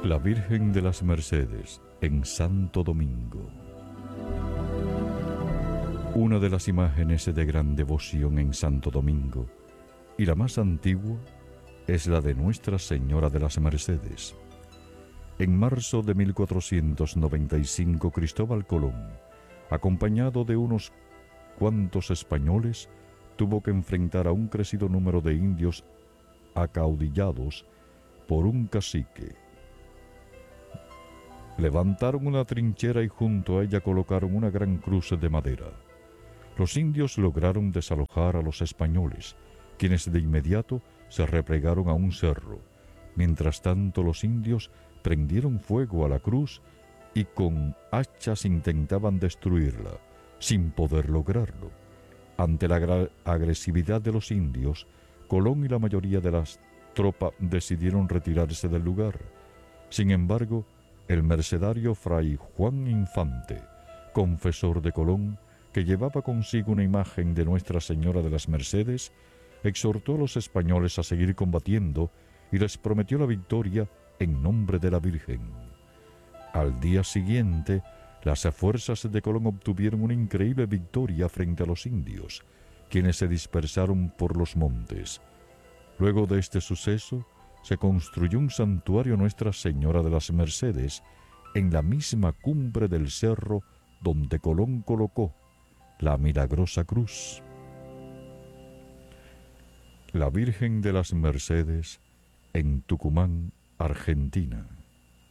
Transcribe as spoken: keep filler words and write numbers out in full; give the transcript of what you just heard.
La Virgen de las Mercedes en Santo Domingo. Una de las imágenes de gran devoción en Santo Domingo, y la más antigua, es la de Nuestra Señora de las Mercedes. En marzo de mil cuatrocientos noventa y cinco, Cristóbal Colón, acompañado de unos cuantos españoles, tuvo que enfrentar a un crecido número de indios acaudillados por un cacique. Levantaron una trinchera y junto a ella colocaron una gran cruz de madera. Los indios lograron desalojar a los españoles, quienes de inmediato se replegaron a un cerro. Mientras tanto, los indios prendieron fuego a la cruz y con hachas intentaban destruirla, sin poder lograrlo. Ante la gra- agresividad de los indios, Colón y la mayoría de las tropas decidieron retirarse del lugar. Sin embargo, el mercedario Fray Juan Infante, confesor de Colón, que llevaba consigo una imagen de Nuestra Señora de las Mercedes, exhortó a los españoles a seguir combatiendo y les prometió la victoria en nombre de la Virgen. Al día siguiente, las fuerzas de Colón obtuvieron una increíble victoria frente a los indios, quienes se dispersaron por los montes. Luego de este suceso, se construyó un santuario a Nuestra Señora de las Mercedes en la misma cumbre del cerro donde Colón colocó la milagrosa cruz. La Virgen de las Mercedes en Tucumán, Argentina.